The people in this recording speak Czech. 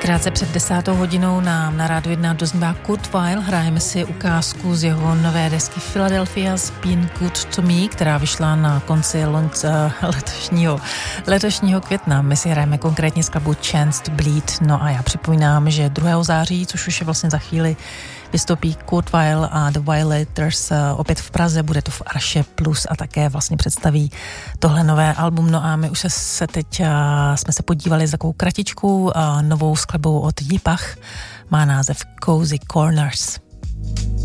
Krátce před 10. hodinou nám na Rádiu 1 doznívá Kurt Weill. Hrajeme si ukázku z jeho nové desky Philadelphia's Been Good to Me, která vyšla na konci letošního května. My si hrajeme konkrétně skladbu Chance to Bleed. No a já připomínám, že 2. září, což už je vlastně za chvíli, vystoupí Kurt Weill a The Violators opět v Praze, bude to v Arše Plus a také vlastně představí tohle nové album. No a my už jsme se podívali za takovou kratičku novou skladbou od Jipach, má název Cozy Corners.